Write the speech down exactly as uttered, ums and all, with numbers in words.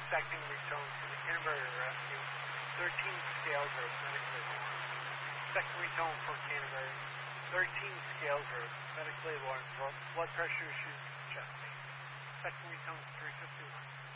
secondary tone for the Canterbury Rescue, thirteen scale group, medically alarmed. Secondary tone for Canterbury, thirteen scale group, medically alarmed. Blood pressure issues, chest pain. Secondary tone three fifty-one.